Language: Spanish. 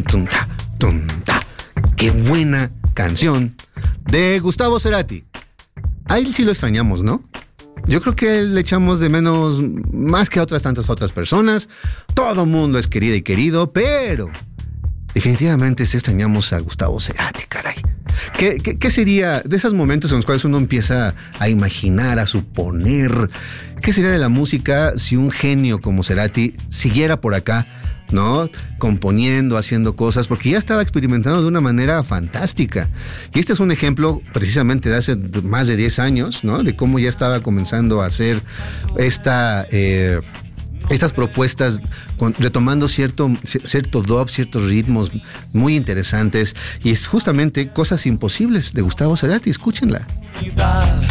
Tun, tun, ta, tun, ta. Qué buena canción de Gustavo Cerati. A él sí lo extrañamos, ¿no? Yo creo que le echamos de menos más que a tantas otras personas. Todo mundo es querida y querido, pero definitivamente sí extrañamos a Gustavo Cerati, caray. ¿Qué sería de esos momentos en los cuales uno empieza a imaginar, a suponer? ¿Qué sería de la música si un genio como Cerati siguiera por acá, ¿no? Componiendo, haciendo cosas, porque ya estaba experimentando de una manera fantástica. Y este es un ejemplo precisamente de hace más de 10 años, ¿no? De cómo ya estaba comenzando a hacer estas propuestas, retomando cierto dub, ciertos ritmos muy interesantes. Y es justamente Cosas Imposibles de Gustavo Cerati. Escúchenla.